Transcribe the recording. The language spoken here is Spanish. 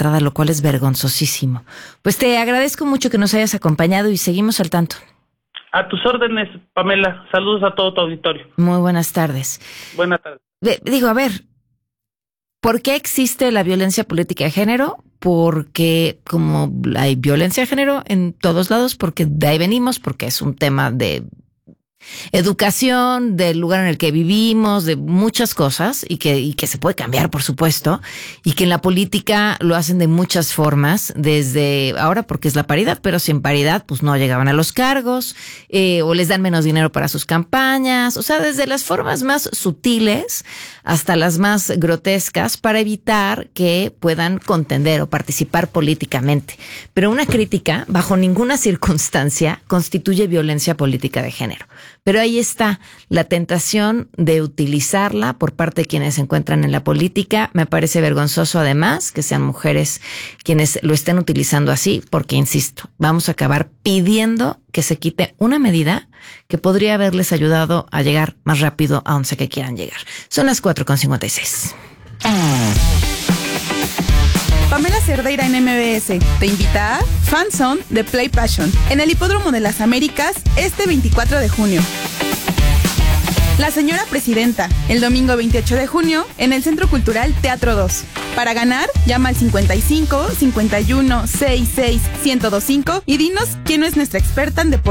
entrada, lo cual es vergonzosísimo. Pues te agradezco mucho que nos hayas acompañado y seguimos al tanto. A tus órdenes, Pamela. Saludos a todo tu auditorio. Muy buenas tardes. Buenas tardes. Digo, a ver, ¿por qué existe la violencia política de género? Porque como hay violencia de género en todos lados, porque de ahí venimos, porque es un tema de educación, del lugar en el que vivimos, de muchas cosas, y que se puede cambiar, por supuesto, y que en la política lo hacen de muchas formas, desde ahora porque es la paridad, pero sin paridad pues no llegaban a los cargos, o les dan menos dinero para sus campañas, o sea, desde las formas más sutiles hasta las más grotescas para evitar que puedan contender o participar políticamente. Pero una crítica, bajo ninguna circunstancia, constituye violencia política de género. Pero ahí está la tentación de utilizarla por parte de quienes se encuentran en la política. Me parece vergonzoso además que sean mujeres quienes lo estén utilizando así, porque insisto, vamos a acabar pidiendo que se quite una medida que podría haberles ayudado a llegar más rápido a donde sea que quieran llegar. Son las 4:56. Pamela Cerdeira en MBS te invita a Fan Zone de Play Passion en el Hipódromo de las Américas este 24 de junio. La Señora Presidenta, el domingo 28 de junio en el Centro Cultural Teatro 2. Para ganar, llama al 55 51 66 1025 y dinos quién es nuestra experta en deporte.